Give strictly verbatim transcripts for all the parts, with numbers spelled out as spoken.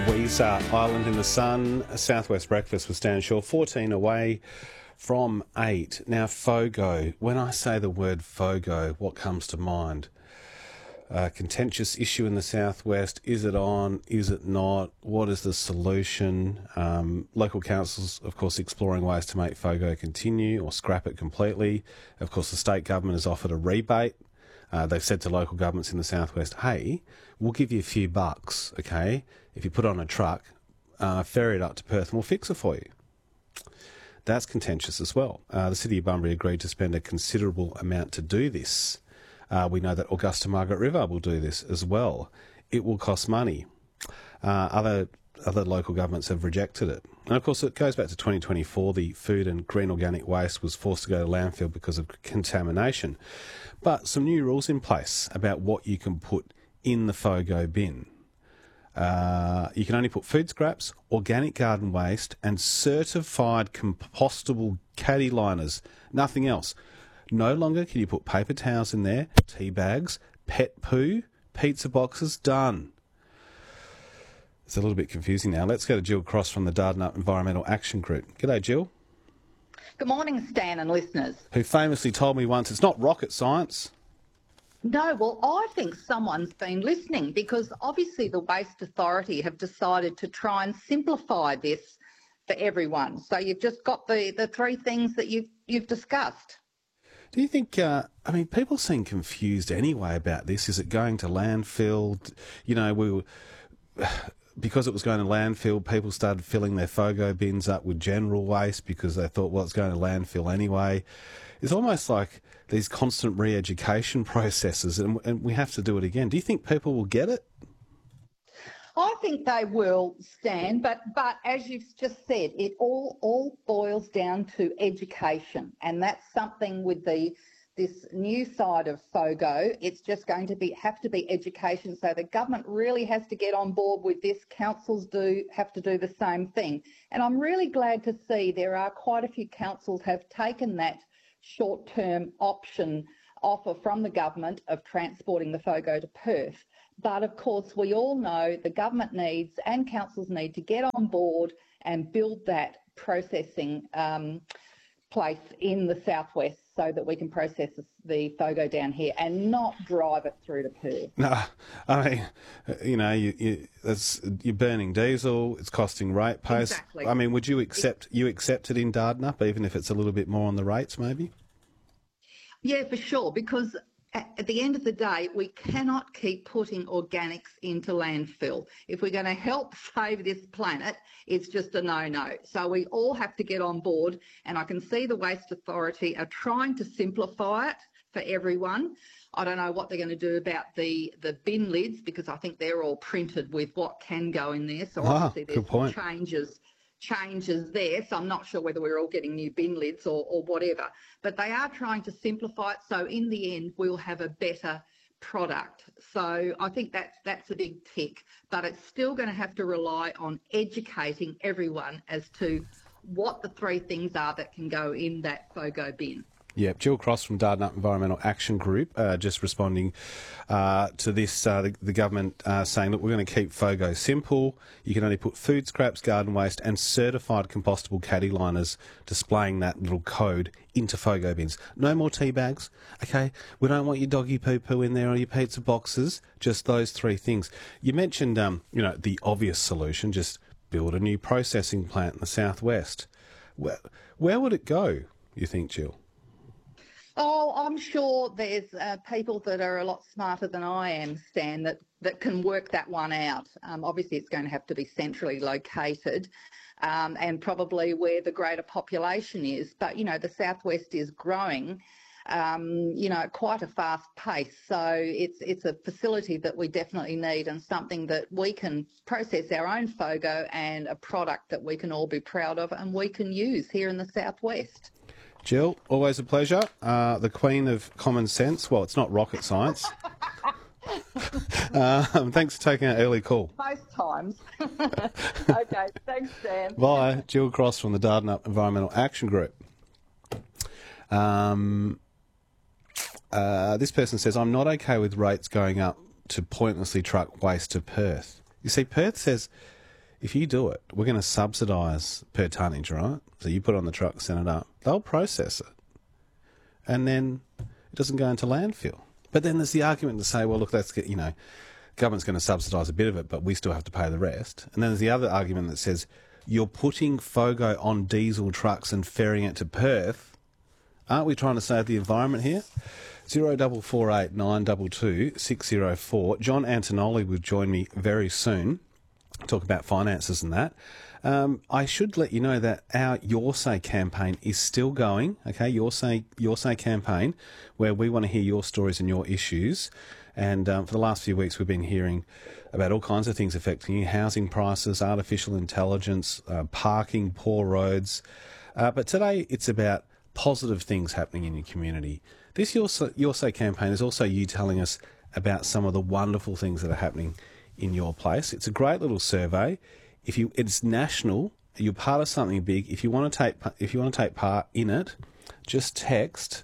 Weezer, Island in the Sun, Southwest Breakfast with Stan Shaw, fourteen away from eight. Now, FOGO. When I say the word FOGO, what comes to mind? A contentious issue in the Southwest. Is it on? Is it not? What is the solution? Um, local councils, of course, exploring ways to make FOGO continue or scrap it completely. Of course, the state government has offered a rebate. Uh, they've said to local governments in the Southwest, hey, we'll give you a few bucks, okay, if you put it on a truck, uh, ferry it up to Perth and we'll fix it for you. That's contentious as well. Uh, the City of Bunbury agreed to spend a considerable amount to do this. Uh, we know that Augusta Margaret River will do this as well. It will cost money. Uh, other other local governments have rejected it. And of course, it goes back to twenty twenty-four. The food and green organic waste was forced to go to landfill because of contamination. But some new rules in place about what you can put in the FOGO bin. Uh, you can only put food scraps, organic garden waste, and certified compostable caddy liners. Nothing else. No longer can you put paper towels in there, tea bags, pet poo, pizza boxes, done. It's a little bit confusing now. Let's go to Jill Cross from the Dardanup Environmental Action Group. G'day, Jill. Good morning, Stan and listeners. Who famously told me once, it's not rocket science. No, well, I think someone's been listening because obviously the Waste Authority have decided to try and simplify this for everyone. So you've just got the, the three things that you've, you've discussed. Do you think, uh, I mean, people seem confused anyway about this. Is it going to landfill? You know, we were, because it was going to landfill, people started filling their FOGO bins up with general waste because they thought, well, it's going to landfill anyway. It's almost like these constant re-education processes, and, and we have to do it again. Do you think people will get it? I think they will, Stan, but but as you've just said, it all all boils down to education, and that's something with the this new side of FOGO. It's just going to be have to be education. So the government really has to get on board with this. Councils do have to do the same thing, and I'm really glad to see there are quite a few councils have taken that short-term option offer from the government of transporting the FOGO to Perth. But of course, we all know the government needs and councils need to get on board and build that processing um, place in the southwest so that we can process the FOGO down here and not drive it through to Perth. No, I mean, you know, you, you, that's, you're burning diesel, it's costing ratepayers. Exactly. I mean, would you accept you accept it in Dardanup, even if it's a little bit more on the rates, maybe? Yeah, for sure, because at the end of the day, we cannot keep putting organics into landfill. If we're going to help save this planet, it's just a no-no. So we all have to get on board, and I can see the Waste Authority are trying to simplify it for everyone. I don't know what they're going to do about the, the bin lids, because I think they're all printed with what can go in there. So Ah, obviously good there's point. changes changes there, so I'm not sure whether we're all getting new bin lids or, or whatever, but they are trying to simplify it, so in the end we'll have a better product. So I think that's that's a big tick, but it's still going to have to rely on educating everyone as to what the three things are that can go in that FOGO bin. Yeah, Jill Cross from Dardanup Environmental Action Group, uh, just responding uh, to this, uh, the, the government uh, saying that we're going to keep FOGO simple. You can only put food scraps, garden waste and certified compostable caddy liners displaying that little code into FOGO bins. No more tea bags, okay? We don't want your doggy poo-poo in there or your pizza boxes, just those three things. You mentioned, um, you know, the obvious solution, just build a new processing plant in the southwest. Where, where would it go, you think, Jill? Oh, I'm sure there's uh, people that are a lot smarter than I am, Stan, that, that can work that one out. Um, obviously, it's going to have to be centrally located um, and probably where the greater population is. But, you know, the southwest is growing, um, you know, at quite a fast pace. So it's, it's a facility that we definitely need and something that we can process our own FOGO and a product that we can all be proud of and we can use here in the southwest. Jill, always a pleasure. Uh, the queen of common sense. Well, it's not rocket science. um, thanks for taking an early call. Most times. Okay, thanks, Dan. Bye. Jill Cross from the Dardanup Environmental Action Group. Um, uh, this person says, I'm not okay with rates going up to pointlessly truck waste to Perth. You see, Perth says if you do it, we're going to subsidise per tonnage, right? So you put it on the truck, send it up. They'll process it. And then it doesn't go into landfill. But then there's the argument to say, well, look, that's, you know, government's going to subsidise a bit of it, but we still have to pay the rest. And then there's the other argument that says, you're putting FOGO on diesel trucks and ferrying it to Perth. Aren't we trying to save the environment here? zero double four eight nine two two six zero four. John Antonoli will join me very soon. Talk about finances and that. Um, I should let you know that our Your Say campaign is still going. Okay, Your Say, Your Say campaign, where we want to hear your stories and your issues. And um, for the last few weeks, we've been hearing about all kinds of things affecting you: housing prices, artificial intelligence, uh, parking, poor roads. Uh, but today, it's about positive things happening in your community. This Your Say, Your Say campaign is also you telling us about some of the wonderful things that are happening in your place. It's a great little survey. If you, it's national. You're part of something big. If you want to take, if you want to take part in it, just text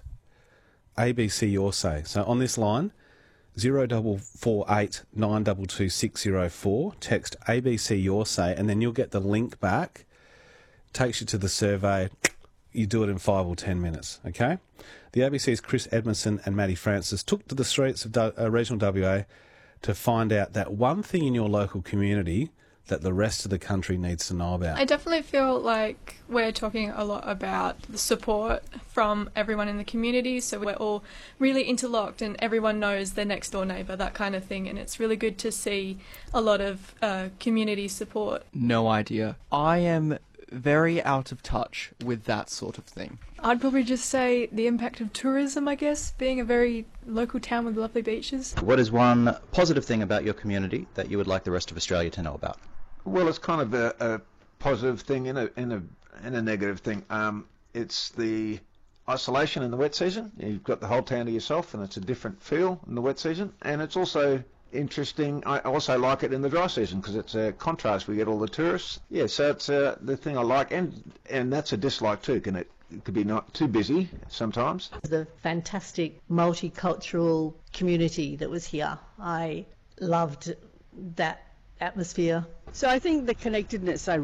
A B C Your Say. So on this line, zero double four eight nine double two six zero four. Text A B C Your Say, and then you'll get the link back. Takes you to the survey. You do it in five or ten minutes. Okay. The A B C's Chris Edmondson and Maddie Francis took to the streets of uh, regional W A to find out that one thing in your local community that the rest of the country needs to know about. I definitely feel like we're talking a lot about the support from everyone in the community, so we're all really interlocked and everyone knows their next door neighbour, that kind of thing, and it's really good to see a lot of uh, community support. No idea. I am very out of touch with that sort of thing. I'd probably just say the impact of tourism, I guess, being a very local town with lovely beaches. What is one positive thing about your community that you would like the rest of Australia to know about? Well, it's kind of a, a positive thing in a in a in a negative thing. Um, it's the isolation in the wet season. You've got the whole town to yourself, and it's a different feel in the wet season. And it's also interesting. I also like it in the dry season because it's a contrast. We get all the tourists. Yeah, so it's uh, the thing I like, and and that's a dislike too. Can it? It could be not too busy sometimes. The fantastic multicultural community that was here. I loved that atmosphere. So I think the connectedness I